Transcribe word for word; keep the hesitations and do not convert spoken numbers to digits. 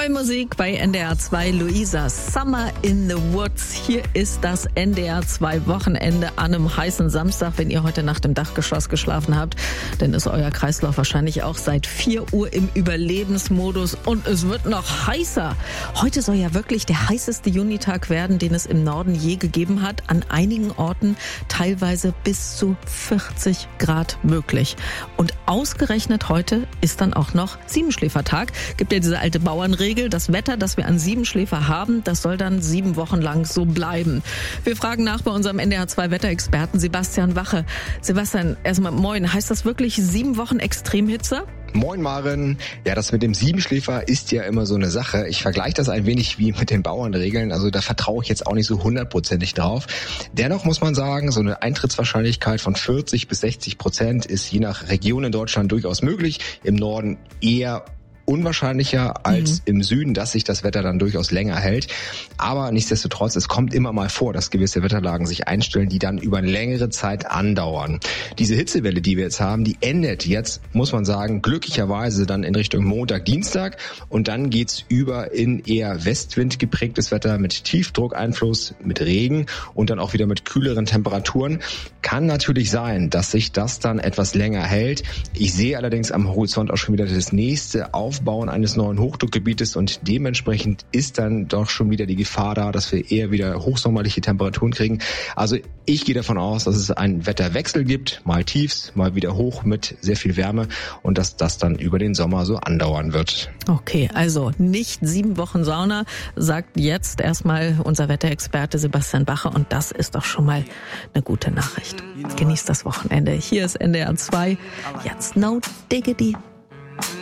Neue Musik bei N D R zwei, Luisa, Summer in the Woods. Hier ist das N D R zwei Wochenende an einem heißen Samstag, wenn ihr heute Nacht im Dachgeschoss geschlafen habt. Dann ist euer Kreislauf wahrscheinlich auch seit vier Uhr im Überlebensmodus und es wird noch heißer. Heute soll ja wirklich der heißeste Junitag werden, den es im Norden je gegeben hat. An einigen Orten teilweise bis zu vierzig Grad möglich. Und ausgerechnet heute ist dann auch noch Siebenschläfertag. Gibt ja diese alte Bauernregel, das Wetter, das wir an Siebenschläfer haben, das soll dann sieben Wochen lang so bleiben. Wir fragen nach bei unserem N D R zwei Wetterexperten Sebastian Wache. Sebastian, erstmal moin, heißt das wirklich sieben Wochen Extremhitze? Moin Maren. Ja, das mit dem Siebenschläfer ist ja immer so eine Sache. Ich vergleiche das ein wenig wie mit den Bauernregeln. Also da vertraue ich jetzt auch nicht so hundertprozentig drauf. Dennoch muss man sagen, so eine Eintrittswahrscheinlichkeit von vierzig bis sechzig Prozent ist je nach Region in Deutschland durchaus möglich. Im Norden eher unwahrscheinlicher als mhm. im Süden, dass sich das Wetter dann durchaus länger hält. Aber nichtsdestotrotz, es kommt immer mal vor, dass gewisse Wetterlagen sich einstellen, die dann über eine längere Zeit andauern. Diese Hitzewelle, die wir jetzt haben, die endet jetzt, muss man sagen, glücklicherweise dann in Richtung Montag, Dienstag. Und dann geht's über in eher Westwind geprägtes Wetter mit Tiefdruckeinfluss, mit Regen und dann auch wieder mit kühleren Temperaturen. Kann natürlich sein, dass sich das dann etwas länger hält. Ich sehe allerdings am Horizont auch schon wieder das nächste Auf Aufbauen eines neuen Hochdruckgebietes und dementsprechend ist dann doch schon wieder die Gefahr da, dass wir eher wieder hochsommerliche Temperaturen kriegen. Also ich gehe davon aus, dass es einen Wetterwechsel gibt, mal Tiefs, mal wieder hoch mit sehr viel Wärme und dass das dann über den Sommer so andauern wird. Okay, also nicht sieben Wochen Sauna, sagt jetzt erstmal unser Wetterexperte Sebastian Wache und das ist doch schon mal eine gute Nachricht. Genießt das Wochenende. Hier ist N D R zwei. Jetzt no diggity.